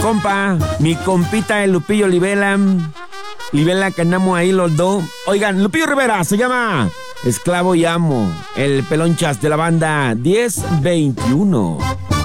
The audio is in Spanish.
compa, mi compita el Lupillo Libela. Libela que andamos ahí los dos. Oigan, Lupillo Rivera se llama Esclavo y Amo. El pelonchas de la banda 1021.